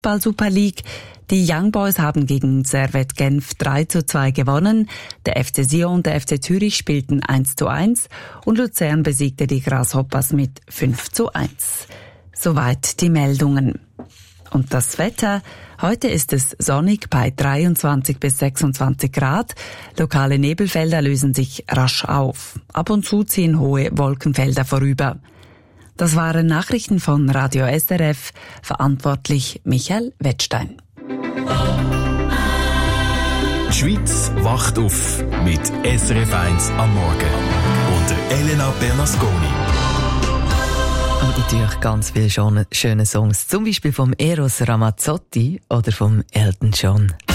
Fußball-Super League. Die Young Boys haben gegen Servette Genf 3:2 gewonnen. Der FC Sion und der FC Zürich spielten 1:1 und Luzern besiegte die Grasshoppers mit 5:1. Soweit die Meldungen. Und das Wetter? Heute ist es sonnig bei 23 bis 26 Grad. Lokale Nebelfelder lösen sich rasch auf. Ab und zu ziehen hohe Wolkenfelder vorüber. Das waren Nachrichten von Radio SRF, verantwortlich Michael Wettstein. Die Schweiz wacht auf mit SRF 1 am Morgen. Unter Elena Bernasconi. Und natürlich ganz viele schöne Songs, zum Beispiel vom Eros Ramazzotti oder vom Elton John.